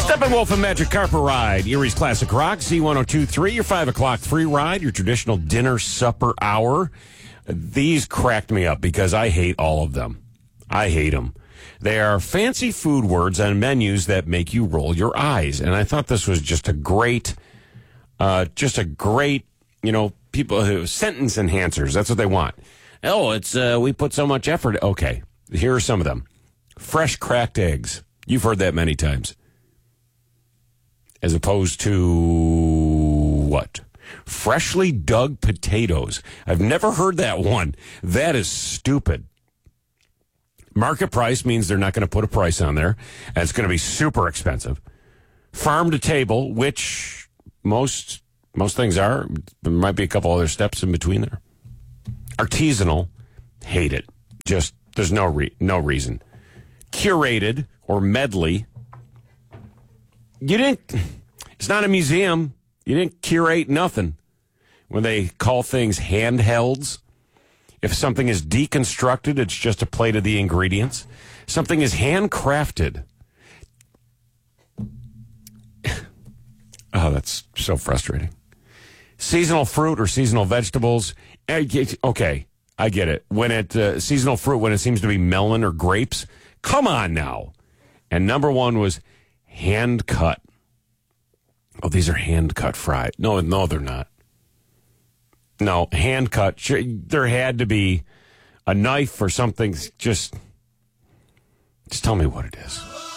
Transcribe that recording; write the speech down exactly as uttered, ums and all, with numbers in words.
Steppenwolf and Magic Carpet Ride, Erie's Classic Rock, Z one oh two point three, your five o'clock free ride, your traditional dinner supper hour. These cracked me up because I hate all of them. I hate them. They are fancy food words on menus that make you roll your eyes. And I thought this was just a great, uh, just a great, you know, people who sentence enhancers. That's what they want. Oh, it's, uh, we put so much effort. Okay. Here are some of them. Fresh cracked eggs. You've heard that many times. As opposed to what? Freshly dug potatoes. I've never heard that one. That is stupid. Market price means they're not going to put a price on there, and it's going to be super expensive. Farm to table, which most most things are. There might be a couple other steps in between there. Artisanal, hate it. Just there's no re- no reason. Curated or medley. You didn't. It's not a museum. You didn't curate nothing. When they call things handhelds, if something is deconstructed, it's just a plate of the ingredients. Something is handcrafted. Oh, that's so frustrating. Seasonal fruit or seasonal vegetables. Okay, I get it. When it uh, seasonal fruit, when it seems to be melon or grapes. Come on now. And number one was hand cut. Oh, these are hand cut fried. No, no, they're not. No, hand cut. There had to be a knife or something. Just, just tell me what it is.